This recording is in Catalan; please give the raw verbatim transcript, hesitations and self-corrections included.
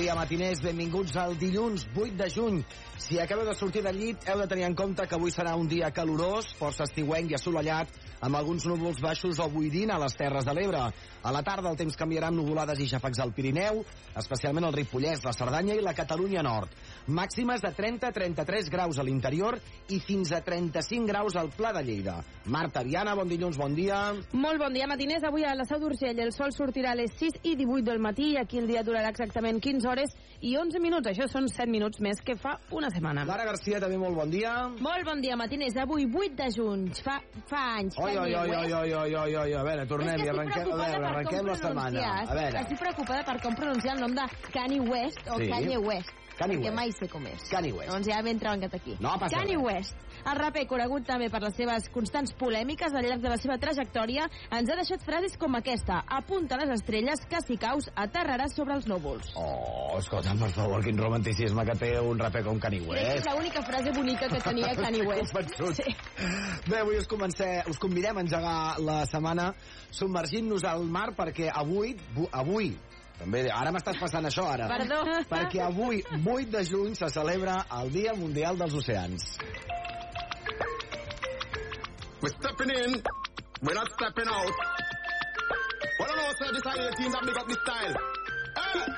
dia, matiners. Benvinguts al dilluns vuit de juny. Si acabeu de sortir del llit, heu de tenir en compte que avui serà un dia calorós, força estiuenc i assolellat, amb alguns núvols baixos o boirina a les Terres de l'Ebre. A la tarda el temps canviarà amb nuvolades i xàfecs al Pirineu, especialment al Ripollès, la Cerdanya i la Catalunya Nord. Màximes de trenta a trenta-tres graus a l'interior i fins a trenta-cinc graus al Pla de Lleida. Marta, Viana, bon dilluns, bon dia. Molt bon dia, matiners. Avui a la Seu d'Urgell el sol sortirà a les sis i divuit del matí i aquí el dia durarà exactament quinze hores i onze minuts. Això són set minuts més que fa una setmana. Lara Garcia, també molt bon dia. Molt bon dia, matiners. Avui vuit de juny. Fa, fa anys. Oi, oi, oi, oi, oi, oi, oi, oi, a veure, tornem i arrenquem, a veure, arrenquem la setmana. A veure. Estic preocupada per com pronunciar el nom de Kanye West o Sí. Kanye West. Kanye perquè West. mai sé com és. Kanye West. Doncs ja m'he trebancat aquí. No passa Kanye res. West, el raper conegut també per les seves constants polèmiques al llarg de la seva trajectòria, ens ha deixat frases com aquesta: apunta a les estrelles que si caus aterraràs sobre els núvols. Oh, escolta'm, per favor, quin romanticisme que té un raper com Kanye Crec que és West. l'única frase bonica que tenia Kanye West. Convençut. Sí. Bé, avui us, comencem, us convidem a engegar la setmana submergint-nos al mar perquè avui, bu, avui, també, ara m'estàs passant això, ara. Perdó. Perquè avui, vuit de juny, se celebra el Dia Mundial dels Oceans. We're stepping in, we're not stepping out. Well, I know, sir, this is the team that big up this style.